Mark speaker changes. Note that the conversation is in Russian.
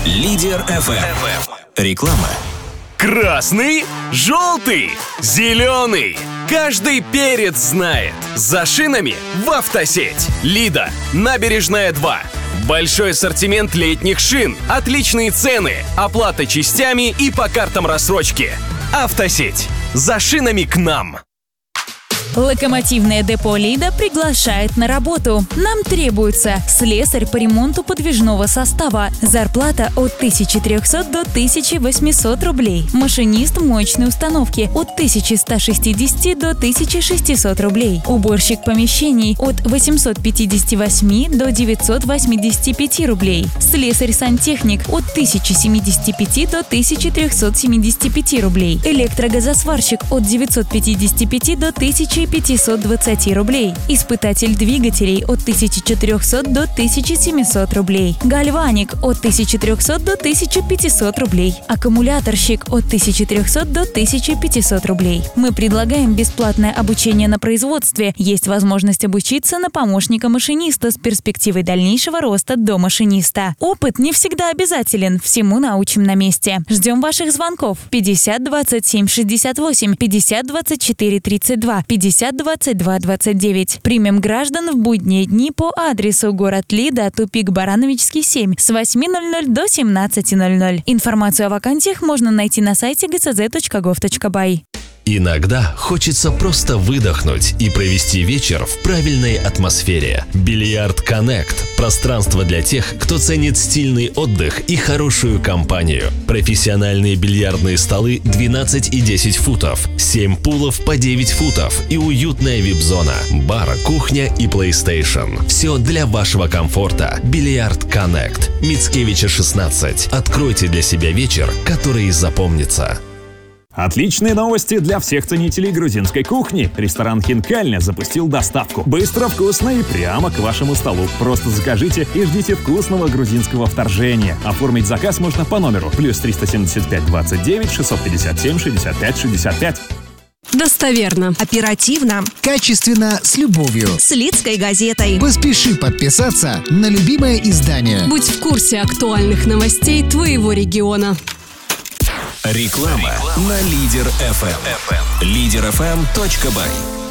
Speaker 1: Лидер FM. Реклама.
Speaker 2: Красный, желтый, зеленый. Каждый перец знает. За шинами в автосеть. Лида, Набережная 2. Большой ассортимент летних шин, отличные цены, оплата частями и по картам рассрочки. Автосеть. За шинами к нам.
Speaker 3: Локомотивное депо «Лида» приглашает на работу. Нам требуется слесарь по ремонту подвижного состава. Зарплата от 1300 до 1800 рублей. Машинист моечной установки от 1160 до 1600 рублей. Уборщик помещений от 858 до 985 рублей. Слесарь-сантехник от 1075 до 1375 рублей. Электрогазосварщик от 955 до 1520 рублей. Испытатель двигателей от 1400 до 1700 рублей. Гальваник от 1300 до 1500 рублей. Аккумуляторщик от 1300 до 1500 рублей. Мы предлагаем бесплатное обучение на производстве. Есть возможность обучиться на помощника машиниста с перспективой дальнейшего роста до машиниста. Опыт не всегда обязателен. Всему научим на месте. Ждем ваших звонков. 50 27 68, 50 24 32, 50 22 29. Примем граждан в будние дни по адресу город Лида, тупик Барановичский, 7, с 8:00 до 17:00. Информацию о вакансиях можно найти на сайте gcz.gov.by.
Speaker 4: Иногда хочется просто выдохнуть и провести вечер в правильной атмосфере. Бильярд Connect – пространство для тех, кто ценит стильный отдых и хорошую компанию. Профессиональные бильярдные столы 12 и 10 футов, 7 пулов по 9 футов и уютная вип-зона, бар, кухня и PlayStation. Все для вашего комфорта. Бильярд Connect. Мицкевича, 16. Откройте для себя вечер, который запомнится.
Speaker 5: Отличные новости для всех ценителей грузинской кухни. Ресторан «Хинкальня» запустил доставку. Быстро, вкусно и прямо к вашему столу. Просто закажите и ждите вкусного грузинского вторжения. Оформить заказ можно по номеру +375 29 657 65 65.
Speaker 6: Достоверно.
Speaker 7: Оперативно.
Speaker 8: Качественно, с любовью.
Speaker 7: С Лидской газетой.
Speaker 8: Поспеши подписаться на любимое издание.
Speaker 6: Будь в курсе актуальных новостей твоего региона.
Speaker 1: Реклама на Лидер FM. Лидер FM.by.